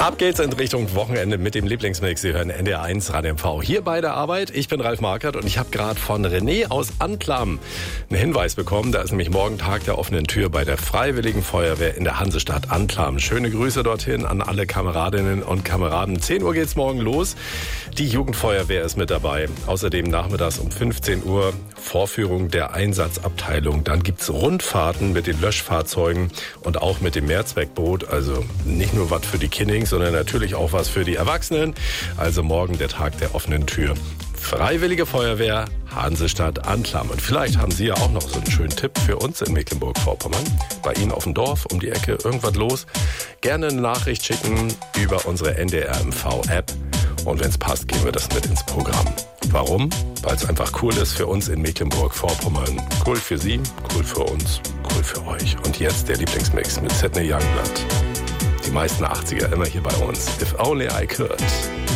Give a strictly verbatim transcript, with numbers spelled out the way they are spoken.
Ab geht's in Richtung Wochenende mit dem Lieblingsmix. Sie hören N D R eins Radio M V hier bei der Arbeit. Ich bin Ralf Markert und ich habe gerade von René aus Antlam einen Hinweis bekommen. Da ist nämlich morgen Tag der offenen Tür bei der Freiwilligen Feuerwehr in der Hansestadt Antlam. Schöne Grüße dorthin an alle Kameradinnen und Kameraden. zehn Uhr geht's morgen los. Die Jugendfeuerwehr ist mit dabei. Außerdem nachmittags um fünfzehn Uhr Vorführung der Einsatzabteilung. Dann gibt's Rundfahrten mit den Löschfahrzeugen und auch mit dem Mehrzweckboot. Also nicht nur was für die Kinder, sondern natürlich auch was für die Erwachsenen. Also morgen der Tag der offenen Tür. Freiwillige Feuerwehr, Hansestadt Antlam. Und vielleicht haben Sie ja auch noch so einen schönen Tipp für uns in Mecklenburg-Vorpommern. Bei Ihnen auf dem Dorf, um die Ecke, irgendwas los. Gerne eine Nachricht schicken über unsere N D R M V-App. Und wenn es passt, gehen wir das mit ins Programm. Warum? Weil es einfach cool ist für uns in Mecklenburg-Vorpommern. Cool für Sie, cool für uns, cool für euch. Und jetzt der Lieblingsmix mit Sidney Youngblood. Die meisten achtziger immer hier bei uns. If only I could.